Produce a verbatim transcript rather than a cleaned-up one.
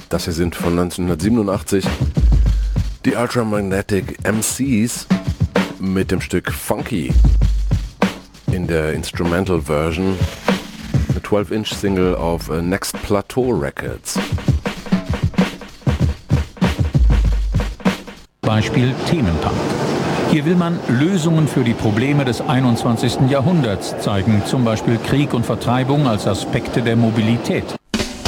Das hier sind von neunzehnhundertsiebenundachtzig die Ultramagnetic M Cs mit dem Stück Funky in der Instrumental Version, eine zwölf Inch Single auf Next Plateau Records. Beispiel Themenpark. Hier will man Lösungen für die Probleme des einundzwanzigsten Jahrhunderts zeigen, zum Beispiel Krieg und Vertreibung als Aspekte der Mobilität.